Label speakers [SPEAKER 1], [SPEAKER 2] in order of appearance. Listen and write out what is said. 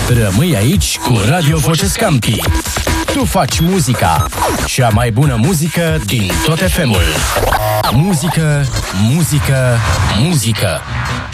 [SPEAKER 1] Rămâi aici cu Radio Voce Scampi. Tu faci muzica, cea mai bună muzică din tot FM-ul. Muzică, muzică, muzică.